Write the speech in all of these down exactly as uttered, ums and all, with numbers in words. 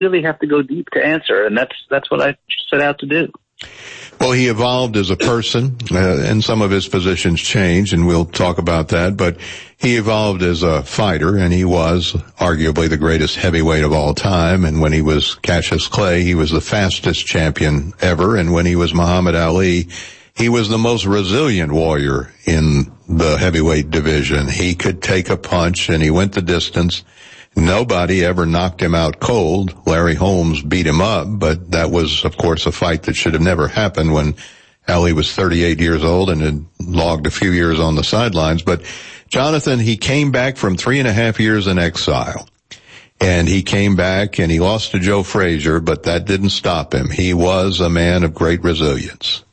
really have to go deep to answer, and that's that's what I set out to do. Well, he evolved as a person, uh, and some of his positions changed, and we'll talk about that, but he evolved as a fighter, and he was arguably the greatest heavyweight of all time, and when he was Cassius Clay, he was the fastest champion ever, and when he was Muhammad Ali, he was the most resilient warrior in the heavyweight division. He could take a punch, and he went the distance. Nobody ever knocked him out cold. Larry Holmes beat him up, but that was, of course, a fight that should have never happened when Ali was thirty-eight years old and had logged a few years on the sidelines. But Jonathan, he came back from three and a half years in exile. And he came back and he lost to Joe Frazier, but that didn't stop him. He was a man of great resilience.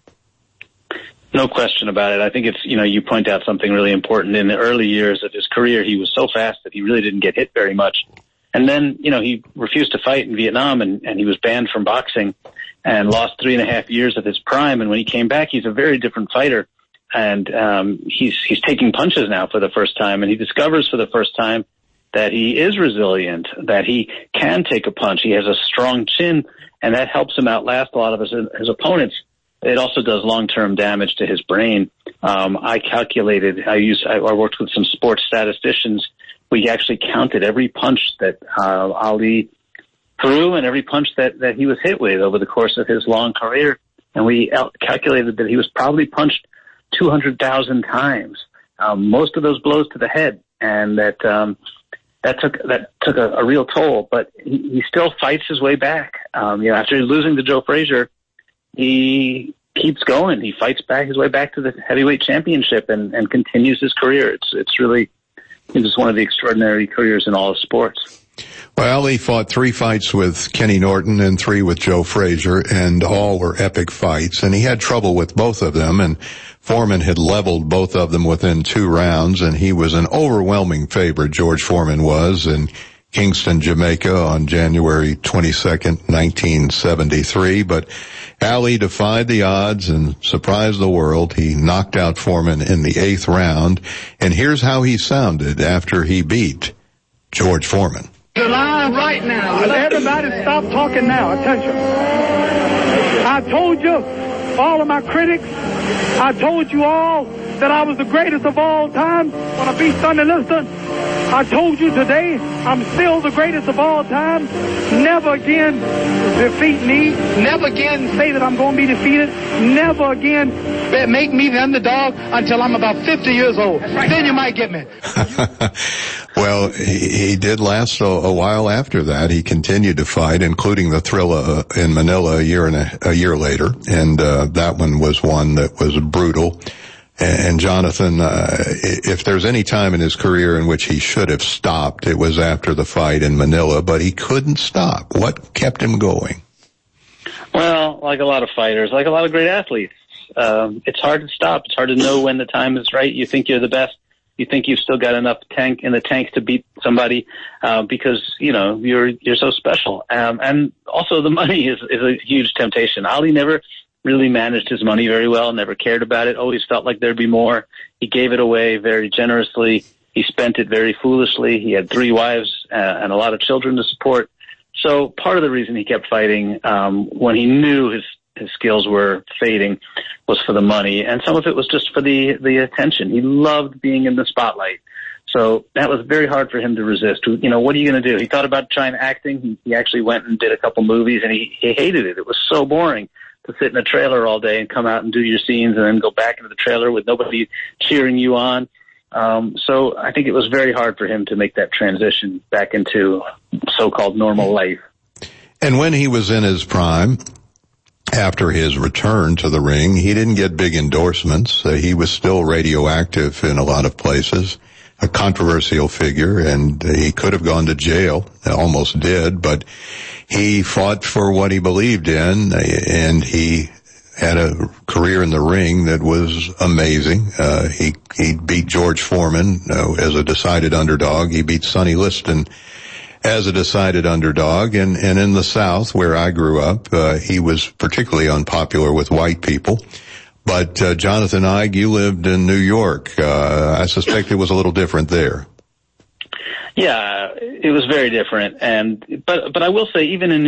No question about it. I think it's, you know, you point out something really important. In the early years of his career, he was so fast that he really didn't get hit very much. And then, you know, he refused to fight in Vietnam, and, and he was banned from boxing and lost three and a half years of his prime. And when he came back, he's a very different fighter. And um, he's he's taking punches now for the first time, and he discovers for the first time that he is resilient, that he can take a punch. He has a strong chin, and that helps him outlast a lot of his, his opponents. It also does long-term damage to his brain. Um, I calculated, I used, I, I worked with some sports statisticians. We actually counted every punch that uh, Ali threw and every punch that, that he was hit with over the course of his long career. And we calculated that he was probably punched two hundred thousand times, um, most of those blows to the head. And that, um, that took, that took a, a real toll, but he, he still fights his way back. Um, you know, after losing to Joe Frazier, he keeps going. He fights back his way back to the heavyweight championship and, and continues his career. It's it's really it's just one of the extraordinary careers in all of sports. Well, he fought three fights with Kenny Norton and three with Joe Frazier, and all were epic fights. And he had trouble with both of them, and Foreman had leveled both of them within two rounds, and he was an overwhelming favorite, George Foreman was, in Kingston, Jamaica on January twenty-second, nineteen seventy-three. But Ali defied the odds and surprised the world. He knocked out Foreman in the eighth round. And here's how he sounded after he beat George Foreman. You're live right now. Everybody stop talking now. Attention. I told you, all of my critics, I told you all that I was the greatest of all time when I beat Sonny Liston. I told you today I'm still the greatest of all time. Never again defeat me. Never again say that I'm going to be defeated. Never again make me the underdog until I'm about fifty years old. Right. Then you might get me. Well, he, he did last a, a while after that. He continued to fight, including the Thrilla in Manila a year and a, a year later. And uh, that one was one that was brutal. And Jonathan, uh, if there's any time in his career in which he should have stopped, it was after the fight in Manila, but he couldn't stop. What kept him going? Well, like a lot of fighters, like a lot of great athletes, um, it's hard to stop. It's hard to know when the time is right. You think you're the best. You think you've still got enough tank in the tank to beat somebody, uh, because, you know, you're, you're so special. Um, and also the money is, is a huge temptation. Ali never really managed his money very well, never cared about it, always felt like there'd be more. He gave it away very generously. He spent it very foolishly. He had three wives uh, and a lot of children to support. So part of the reason he kept fighting um, when he knew his, his skills were fading was for the money, and some of it was just for the, the attention. He loved being in the spotlight. So that was very hard for him to resist. You know, what are you going to do? He thought about trying acting. He, he actually went and did a couple movies, and he, he hated it. It was so boring to sit in a trailer all day and come out and do your scenes and then go back into the trailer with nobody cheering you on. Um, so I think it was very hard for him to make that transition back into so-called normal life. And when he was in his prime, after his return to the ring, he didn't get big endorsements. Uh, he was still radioactive in a lot of places, a controversial figure, and he could have gone to jail, almost did, but he fought for what he believed in, and he had a career in the ring that was amazing. Uh, he, he beat George Foreman uh, as a decided underdog. He beat Sonny Liston as a decided underdog. And, and in the South, where I grew up, uh, he was particularly unpopular with white people. But, uh, Jonathan Eig, you lived in New York. Uh, I suspect it was a little different there. Yeah, it was very different. And but but I will say, even in